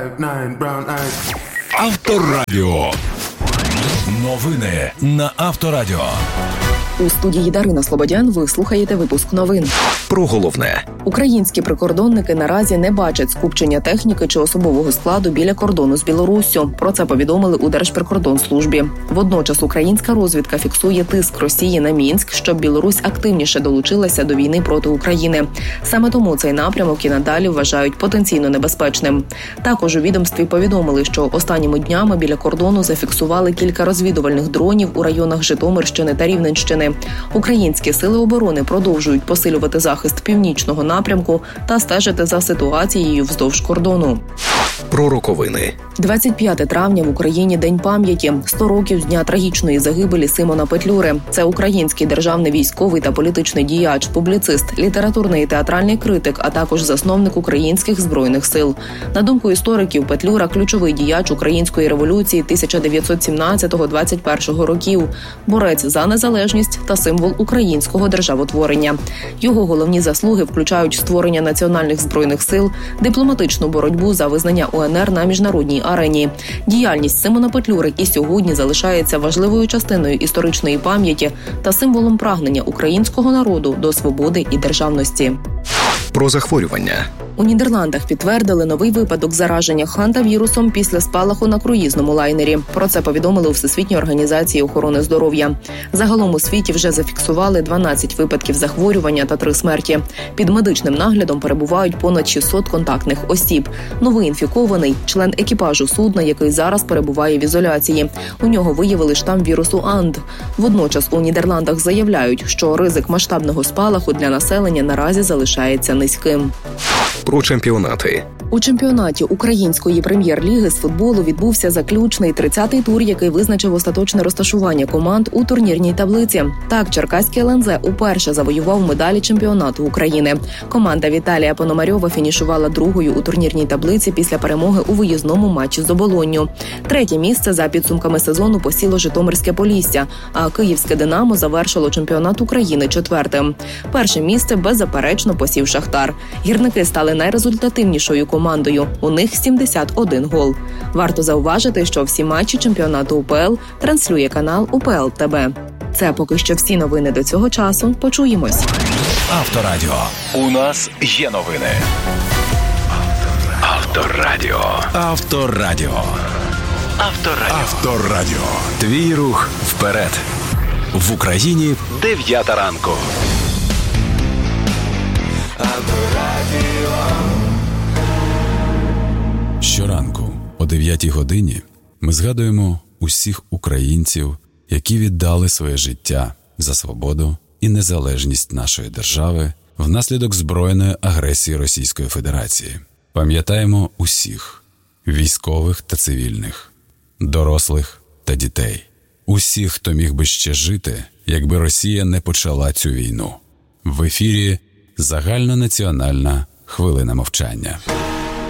Авторадіо. Новини на Авторадіо. У студії Дарина Слободян ви слухаєте випуск новин. Про головне. Українські прикордонники наразі не бачать скупчення техніки чи особового складу біля кордону з Білоруссю. Про це повідомили у Держприкордонслужбі. Водночас українська розвідка фіксує тиск Росії на Мінськ, щоб Білорусь активніше долучилася до війни проти України. Саме тому цей напрямок і надалі вважають потенційно небезпечним. Також у відомстві повідомили, що останніми днями біля кордону зафіксували кілька розвідувальних дронів у районах Житомирщини та Рівненщини. Українські сили оборони продовжують посилювати захист північного напрямку та стежити за ситуацією вздовж кордону. Про роковини. 25 травня в Україні День пам'яті. 100 років з дня трагічної загибелі Симона Петлюри. Це український державний військовий та політичний діяч, публіцист, літературний і театральний критик, а також засновник українських збройних сил. На думку істориків, Петлюра – ключовий діяч української революції 1917-21 років, борець за незалежність та символ українського державотворення. Його головні заслуги включають створення національних збройних сил, дипломатичну боротьбу за визнання УНР на міжнародній арені. Діяльність Симона Петлюри і сьогодні залишається важливою частиною історичної пам'яті та символом прагнення українського народу до свободи і державності. Про захворювання. У Нідерландах підтвердили новий випадок зараження хантавірусом після спалаху на круїзному лайнері. Про це повідомили у Всесвітній організації охорони здоров'я. Загалом у світі вже зафіксували 12 випадків захворювання та 3 смерті. Під медичним наглядом перебувають понад 600 контактних осіб. Новий інфікований – член екіпажу судна, який зараз перебуває в ізоляції. У нього виявили штам вірусу АНД. Водночас у Нідерландах заявляють, що ризик масштабного спалаху для населення наразі залишається низьким. Про чемпіонати. У чемпіонаті Української прем'єр-ліги з футболу відбувся заключний 30-й тур, який визначив остаточне розташування команд у турнірній таблиці. Так, черкаський ЛНЗ уперше завоював медалі чемпіонату України. Команда Віталія Пономарьова фінішувала другою у турнірній таблиці після перемоги у виїзному матчі з Оболонню. Третє місце за підсумками сезону посіло Житомирське Полісся, а Київське Динамо завершило чемпіонат України 4-тим. Перше місце беззаперечно посів Шахтар. Гірники стали найрезультативнішою командою. У них 71 гол. Варто зауважити, що всі матчі чемпіонату УПЛ транслює канал УПЛ ТБ. Це поки що всі новини до цього часу. Почуємось. Авторадіо. У нас є новини. Авторадіо. Авторадіо. Авторадіо. Авторадіо. Твій рух вперед. В Україні 9 ранку. Щоранку о 9 годині ми згадуємо усіх українців, які віддали своє життя за свободу і незалежність нашої держави внаслідок збройної агресії Російської Федерації. Пам'ятаємо усіх – військових та цивільних, дорослих та дітей. Усіх, хто міг би ще жити, якби Росія не почала цю війну. В ефірі загальнонаціональна хвилина мовчання.